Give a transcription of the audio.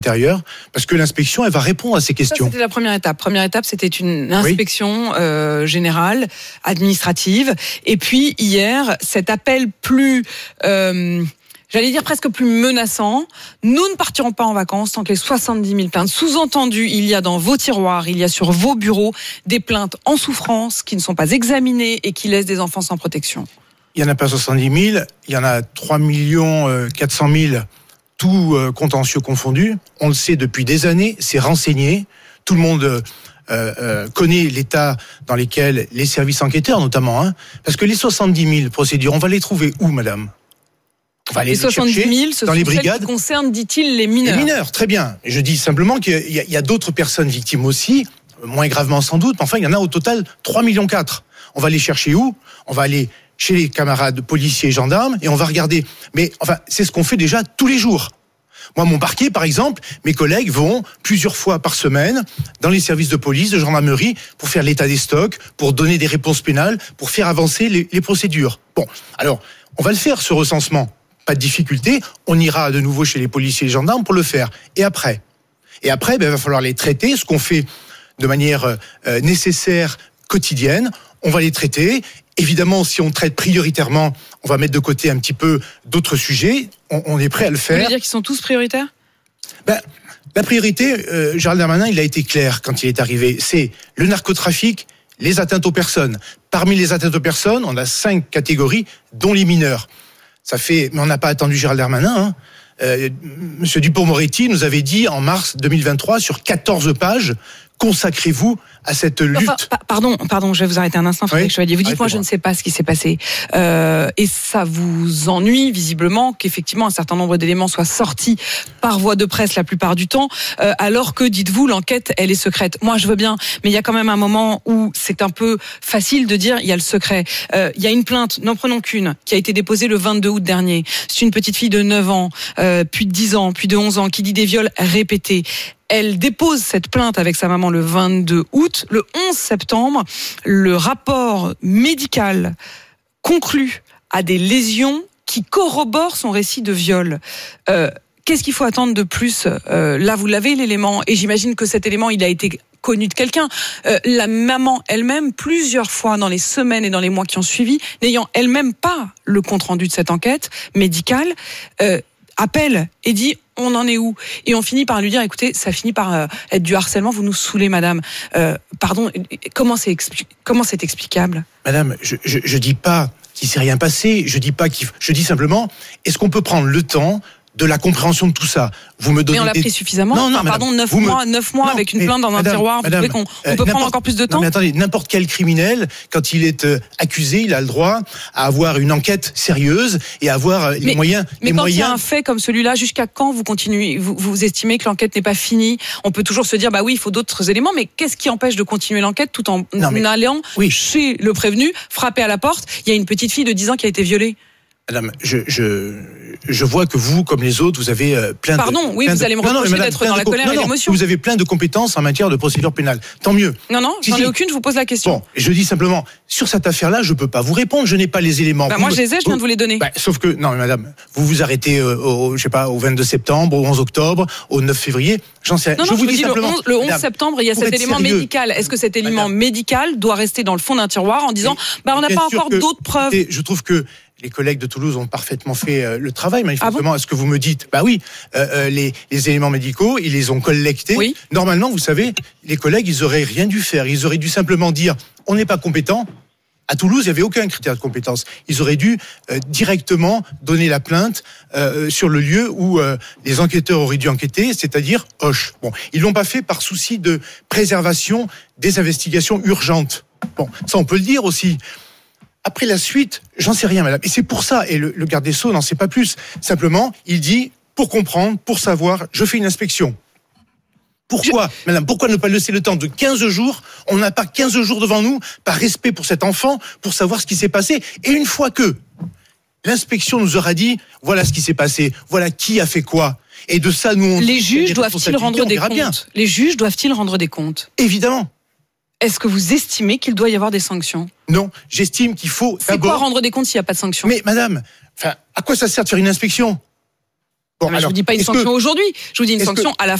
intérieur, parce que l'inspection, elle va répondre à ces questions. Ça, c'était la première étape. Première étape, c'était une inspection générale, administrative. Et puis, hier, cet appel plus... j'allais dire presque plus menaçant. Nous ne partirons pas en vacances tant que les 70 000 plaintes. Sous-entendu, il y a dans vos tiroirs, il y a sur vos bureaux des plaintes en souffrance qui ne sont pas examinées et qui laissent des enfants sans protection. Il n'y en a pas 70 000, il y en a 3 400 000, tout contentieux confondus. On le sait depuis des années, c'est renseigné. Tout le monde connaît l'état dans lequel les services enquêteurs, notamment, parce que les 70 000 procédures, on va les trouver où, madame ? On va les 70 000, ce dans sont les brigades. Celles qui concernent, dit-il, les mineurs. Les mineurs, très bien. Je dis simplement qu'il y a d'autres personnes victimes aussi, moins gravement sans doute, mais enfin, il y en a au total 3,4 millions. On va les chercher où ? On va aller chez les camarades policiers et gendarmes et on va regarder. Mais enfin, c'est ce qu'on fait déjà tous les jours. Moi, mon parquet, par exemple, mes collègues vont plusieurs fois par semaine dans les services de police, de gendarmerie, pour faire l'état des stocks, pour donner des réponses pénales, pour faire avancer les procédures. Bon, alors, on va le faire, ce recensement. Pas de difficulté, on ira de nouveau chez les policiers et les gendarmes pour le faire. Et après, il va falloir les traiter, ce qu'on fait de manière nécessaire, quotidienne. On va les traiter. Évidemment, si on traite prioritairement, on va mettre de côté un petit peu d'autres sujets. On est prêt à le faire. Vous voulez dire qu'ils sont tous prioritaires ? La priorité, Gérald Darmanin, il a été clair quand il est arrivé. C'est le narcotrafic, les atteintes aux personnes. Parmi les atteintes aux personnes, on a 5 catégories, dont les mineurs. Mais on n'a pas attendu Gérald Darmanin. Monsieur Dupond-Moretti nous avait dit en mars 2023, sur 14 pages, consacrez-vous à cette lutte. Pardon, je vais vous arrêter un instant, Frédéric Chevalier. Vous dites, moi, je ne sais pas ce qui s'est passé. Et ça vous ennuie, visiblement, qu'effectivement, un certain nombre d'éléments soient sortis par voie de presse la plupart du temps, alors que, dites-vous, l'enquête, elle est secrète. Moi, je veux bien, mais il y a quand même un moment où c'est un peu facile de dire, il y a le secret. Il y a une plainte, n'en prenons qu'une, qui a été déposée le 22 août dernier. C'est une petite fille de 9 ans, puis de 10 ans, puis de 11 ans, qui dit des viols répétés. Elle dépose cette plainte avec sa maman le 22 août. Le 11 septembre, le rapport médical conclut à des lésions qui corroborent son récit de viol. Qu'est-ce qu'il faut attendre de plus ? Là, vous l'avez, l'élément, et j'imagine que cet élément, il a été connu de quelqu'un. La maman elle-même, plusieurs fois dans les semaines et dans les mois qui ont suivi, n'ayant elle-même pas le compte-rendu de cette enquête médicale, appelle et dit on en est où ? Et on finit par lui dire écoutez, ça finit par être du harcèlement, vous nous saoulez, madame. Pardon, comment c'est explicable ? Madame, je dis pas qu'il s'est rien passé, je dis simplement, est-ce qu'on peut prendre le temps de la compréhension de tout ça. Vous me donnez mais on l'a pris suffisamment. Non, enfin, pardon, 9 mois avec une plainte dans un tiroir. Vous trouvez qu'on peut prendre encore plus de temps ? Non, mais attendez, n'importe quel criminel, quand il est accusé, il a le droit à avoir une enquête sérieuse et à avoir les moyens. Mais quand il y a un fait comme celui-là, jusqu'à quand vous continuez ? Vous estimez que l'enquête n'est pas finie ? On peut toujours se dire, bah oui, il faut d'autres éléments, mais qu'est-ce qui empêche de continuer l'enquête tout en allant chez le prévenu, frapper à la porte ? Il y a une petite fille de 10 ans qui a été violée. Madame, je vois que vous, comme les autres, vous avez plein de... Pardon, oui, vous allez me reprocher d'être dans la colère et l'émotion. Vous avez plein de compétences en matière de procédure pénale. Tant mieux. Non, j'en ai aucune, je vous pose la question. Bon, je dis simplement, sur cette affaire-là, je peux pas vous répondre, je n'ai pas les éléments. Moi, je les ai, je viens de vous les donner. Sauf que, non, madame, vous vous arrêtez au 22 septembre, au 11 octobre, au 9 février, j'en sais rien. Non, je vous dis simplement, le 11 septembre, il y a cet élément médical. Est-ce que cet élément médical doit rester dans le fond d'un tiroir en disant, on n'a pas encore d'autres preuves ? Je trouve que les collègues de Toulouse ont parfaitement fait le travail, manifestement. Est-ce que vous me dites, oui, les éléments médicaux, ils les ont collectés. Oui. Normalement, vous savez, les collègues, ils auraient rien dû faire. Ils auraient dû simplement dire, on n'est pas compétent. À Toulouse, il n'y avait aucun critère de compétence. Ils auraient dû directement donner la plainte sur le lieu où les enquêteurs auraient dû enquêter, c'est-à-dire Auch. Bon, ils l'ont pas fait par souci de préservation des investigations urgentes. Bon, ça on peut le dire aussi. Après la suite, j'en sais rien, madame. Et c'est pour ça, et le garde des Sceaux n'en sait pas plus. Simplement, il dit, pour comprendre, pour savoir, je fais une inspection. Pourquoi, madame, pourquoi ne pas laisser le temps de 15 jours ? On n'a pas 15 jours devant nous, par respect pour cet enfant, pour savoir ce qui s'est passé. Et une fois que l'inspection nous aura dit, voilà ce qui s'est passé, voilà qui a fait quoi. Et de ça, nous, les juges doivent-ils rendre des comptes ? Les juges doivent-ils rendre des comptes ? Évidemment. Est-ce que vous estimez qu'il doit y avoir des sanctions ? Non, j'estime qu'il faut d'abord... C'est quoi rendre des comptes s'il n'y a pas de sanctions ? Mais madame, à quoi ça sert de faire une inspection ? Bon, je vous dis pas une sanction aujourd'hui, je vous dis une sanction à la